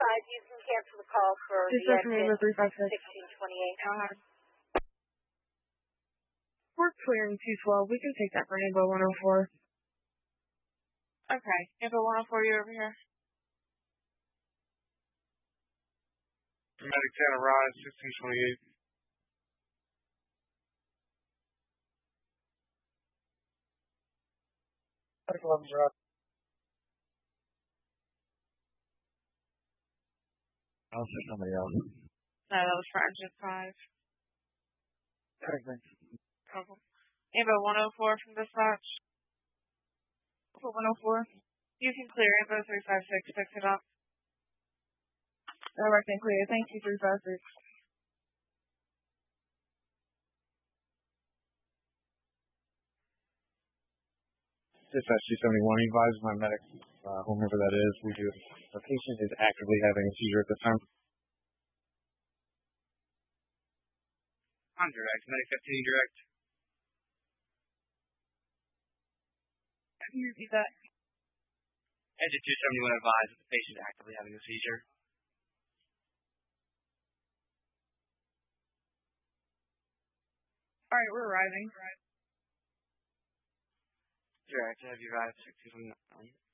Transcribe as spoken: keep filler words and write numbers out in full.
five, you can cancel the call for This the is Rainbow three five six. sixteen twenty-eight. Uh, we're clearing two twelve. We can take that for Rainbow one oh four. Okay. Rainbow one oh four, you over here? Medic Santa Rise, sixteen twenty-eight. Medic eleven drop. I'll say somebody else. No, that was for engine five. Okay, thanks. Okay. Rainbow one oh four from dispatch. For one oh four. You can clear Rainbow three five six, fix it up. All right, then clear. Thank you, three five six. Dispatch two seventy-one, he advises my medic, uh, whomever that is, we do. The patient is actively having a seizure at this time. I'm direct, medic fifteen direct. Can you repeat that? Engine two seventy-one advised that the patient is actively having a seizure. Alright, we're arriving. Direct, have you arrived sixteen twenty-nine?